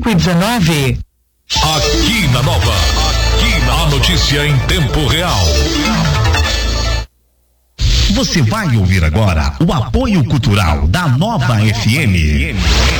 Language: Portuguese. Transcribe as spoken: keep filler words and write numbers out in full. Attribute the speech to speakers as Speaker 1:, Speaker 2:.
Speaker 1: cinco e dezenove.
Speaker 2: Aqui na Nova, aqui na notícia em tempo real.
Speaker 3: Você vai ouvir agora o apoio cultural da Nova F M.